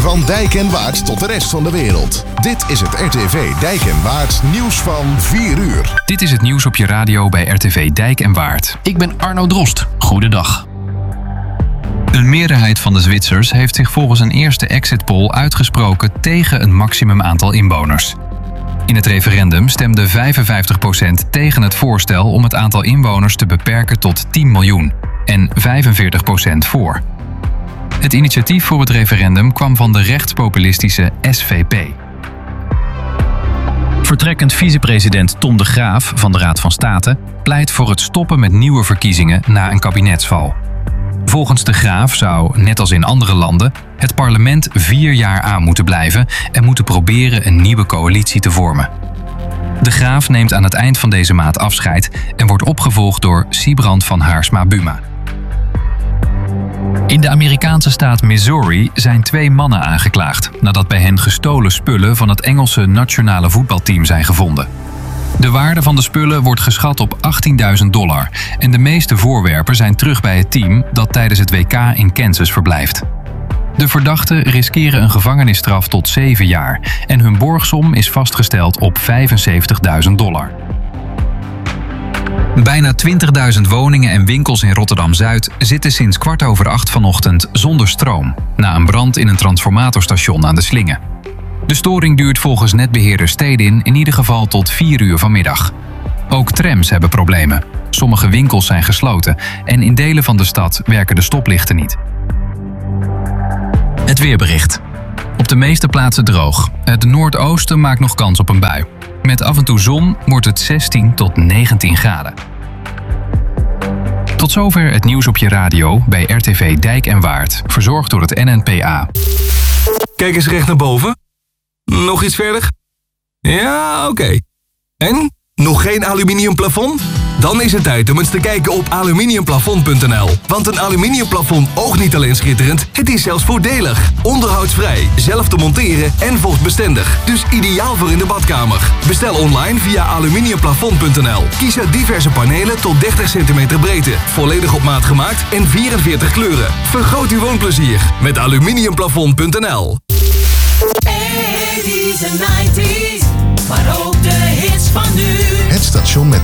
Van Dijk en Waard tot de rest van de wereld. Dit is het RTV Dijk en Waard nieuws van 4 uur. Dit is het nieuws op je radio bij RTV Dijk en Waard. Ik ben Arno Drost. Goedendag. Een meerderheid van de Zwitsers heeft zich volgens een eerste exit poll uitgesproken tegen een maximum aantal inwoners. In het referendum stemde 55% tegen het voorstel om het aantal inwoners te beperken tot 10 miljoen en 45% voor. Het initiatief voor het referendum kwam van de rechtspopulistische SVP. Vertrekkend vicepresident Tom de Graaf van de Raad van State pleit voor het stoppen met nieuwe verkiezingen na een kabinetsval. Volgens de Graaf zou, net als in andere landen, het parlement 4 jaar aan moeten blijven en moeten proberen een nieuwe coalitie te vormen. De Graaf neemt aan het eind van deze maand afscheid en wordt opgevolgd door Sibrand van Haarsma-Buma. In de Amerikaanse staat Missouri zijn 2 mannen aangeklaagd nadat bij hen gestolen spullen van het Engelse nationale voetbalteam zijn gevonden. De waarde van de spullen wordt geschat op $18.000 en de meeste voorwerpen zijn terug bij het team dat tijdens het WK in Kansas verblijft. De verdachten riskeren een gevangenisstraf tot 7 jaar en hun borgsom is vastgesteld op $75.000. Bijna 20.000 woningen en winkels in Rotterdam-Zuid zitten sinds 7:15 vanochtend zonder stroom, na een brand in een transformatorstation aan de Slinge. De storing duurt volgens netbeheerder Stedin in ieder geval tot 4 uur vanmiddag. Ook trams hebben problemen. Sommige winkels zijn gesloten en in delen van de stad werken de stoplichten niet. Het weerbericht. Op de meeste plaatsen droog. Het noordoosten maakt nog kans op een bui. Met af en toe zon wordt het 16 tot 19 graden. Tot zover het nieuws op je radio bij RTV Dijk en Waard. Verzorgd door het NNPA. Kijk eens recht naar boven. Nog iets verder? Ja, oké. En? Nog geen aluminium plafond? Dan is het tijd om eens te kijken op aluminiumplafond.nl. Want een aluminiumplafond oogt niet alleen schitterend, het is zelfs voordelig. Onderhoudsvrij, zelf te monteren en vochtbestendig. Dus ideaal voor in de badkamer. Bestel online via aluminiumplafond.nl. Kies uit diverse panelen tot 30 cm breedte. Volledig op maat gemaakt en 44 kleuren. Vergroot uw woonplezier met aluminiumplafond.nl. 80s en 90s, maar ook de hits van nu. Het station met